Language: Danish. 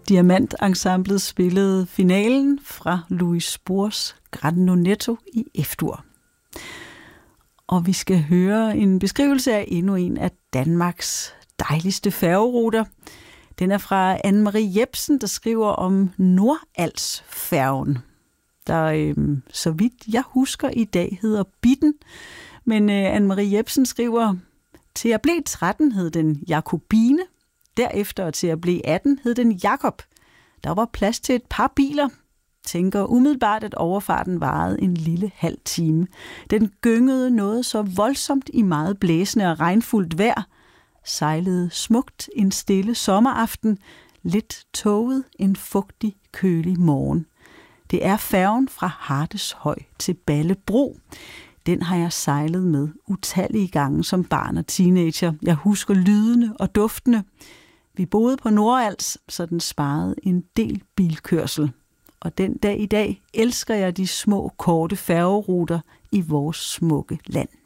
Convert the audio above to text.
Diamantensemblet spillede finalen fra Louis Spohrs Grande Netto i F-dur. Og vi skal høre en beskrivelse af endnu en af Danmarks dejligste færgeruter. Den er fra Anne-Marie Jepsen, der skriver om Nordalsfærgen, der så vidt jeg husker i dag hedder Bitten. Men Anne-Marie Jepsen skriver, til at blive 13 hed den Jakobine, derefter til at blive 18 hed den Jakob. Der var plads til et par biler. Tænker umiddelbart, at overfarten varede en lille halv time. Den gyngede noget så voldsomt i meget blæsende og regnfuldt vejr, sejlede smukt en stille sommeraften, lidt tåget en fugtig, kølig morgen. Det er færgen fra Hardeshøj til Ballebro. Den har jeg sejlet med utallige gange som barn og teenager. Jeg husker lydene og duftene. Vi boede på Nordals, så den sparede en del bilkørsel. Og den dag i dag elsker jeg de små, korte færgeruter i vores smukke land.